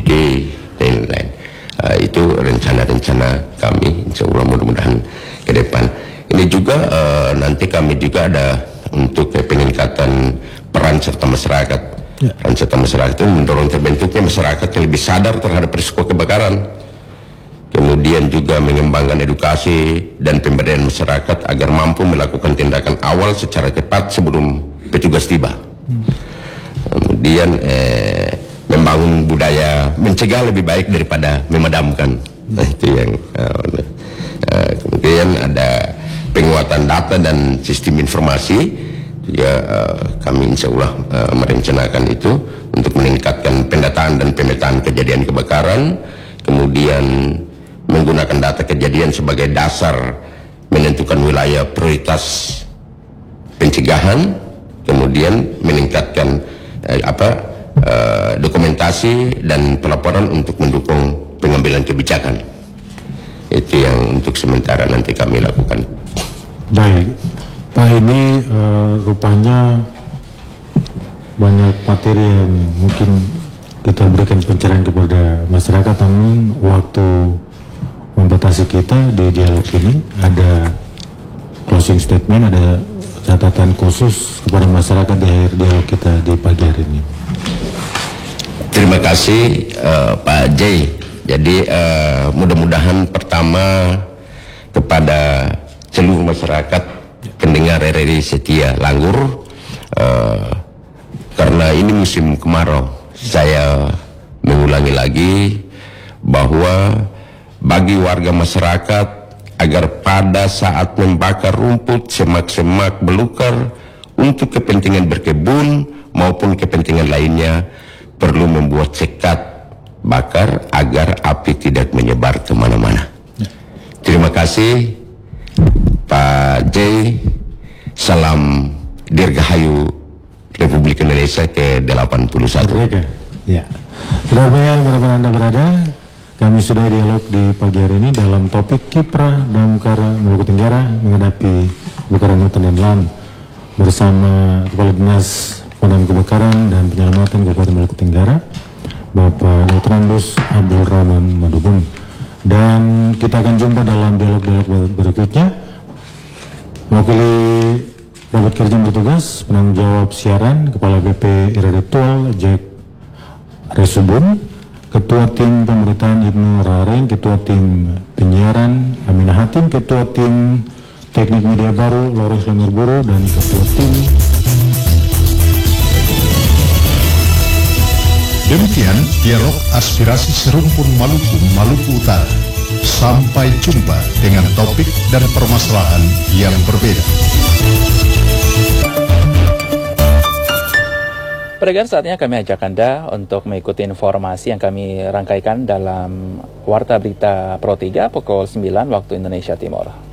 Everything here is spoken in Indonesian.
gede dan lain-lain. Itu rencana-rencana kami, insya Allah mudah-mudahan ke depan. Ini juga nanti kami juga ada untuk peningkatan peran serta masyarakat. Peran serta masyarakat itu mendorong terbentuknya masyarakat yang lebih sadar terhadap risiko kebakaran. Kemudian juga mengembangkan edukasi dan pemberdayaan masyarakat agar mampu melakukan tindakan awal secara cepat sebelum petugas tiba. Kemudian membangun budaya mencegah lebih baik daripada memadamkan. Nah, itu yang kemudian ada penguatan data dan sistem informasi. Ya, kami insya Allah merencanakan itu untuk meningkatkan pendataan dan pemetaan kejadian kebakaran, kemudian menggunakan data kejadian sebagai dasar menentukan wilayah prioritas pencegahan, kemudian meningkatkan dokumentasi dan pelaporan untuk mendukung pengambilan kebijakan. Itu yang untuk sementara nanti kami lakukan. Baik, Pak, ini rupanya banyak materi yang mungkin kita berikan pencerahan kepada masyarakat, namun waktu membatasi kita di dialog ini. Ada closing statement, ada catatan khusus kepada masyarakat di akhir dialog kita di pagi hari ini. Terima kasih Pak J. Jadi mudah-mudahan pertama kepada seluruh masyarakat pendengar RRI setia Langgur, karena ini musim kemarau, saya mengulangi lagi bahwa bagi warga masyarakat agar pada saat membakar rumput, semak-semak, belukar untuk kepentingan berkebun maupun kepentingan lainnya perlu membuat sekat bakar agar api tidak menyebar kemana-mana. Terima kasih Pak J. Salam Dirgahayu Republik Indonesia ke-81. Ya, berapa Anda berada? Kami sudah dialog di pagi hari ini dalam topik kiprah Damkar Maluku Tenggara menghadapi kebakaran hutan dan lahan bersama Kepala Dinas Pemadam Kebakaran dan Penyelamatan Kabupaten Maluku Tenggara, Bapak Leutnant Abdul Rahman Madubun. Dan kita akan jumpa dalam dialog-dialog berikutnya. Mewakili Bapak Kerja bertugas, penanggung jawab siaran, Kepala BP Irritual Jack Resubun, Ketua Tim Pemberitaan Ibnu Rareng, Ketua Tim Penyiaran Aminah Hatim, Ketua Tim Teknik Media Baru Lawrence Lamirburu, dan Ketua Tim. Demikian dialog aspirasi serumpun Maluku, Maluku Utara. Sampai jumpa dengan topik dan permasalahan yang berbeda. Pendengar, saatnya kami ajak Anda untuk mengikuti informasi yang kami rangkaikan dalam Warta Berita Pro 3 pukul 9 waktu Indonesia Timur.